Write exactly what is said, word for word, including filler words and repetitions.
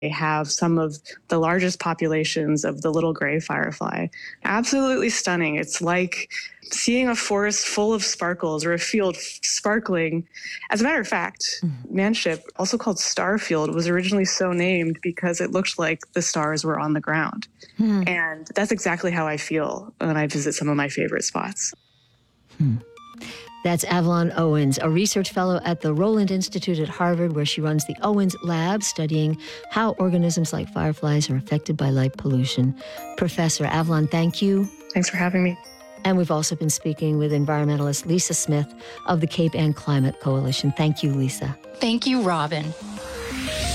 They have some of the largest populations of the little gray firefly. Absolutely stunning. It's like seeing a forest full of sparkles or a field sparkling. As a matter of fact, mm-hmm. Manship, also called Starfield, was originally so named because it looked like the stars were on the ground. Hmm. And that's exactly how I feel when I visit some of my favorite spots. Hmm. That's Avalon Owens, a research fellow at the Roland Institute at Harvard, where she runs the Owens Lab, studying how organisms like fireflies are affected by light pollution. Professor Avalon, thank you. Thanks for having me. And we've also been speaking with environmentalist Lisa Smith of the Cape Ann Climate Coalition. Thank you, Lisa. Thank you, Robin.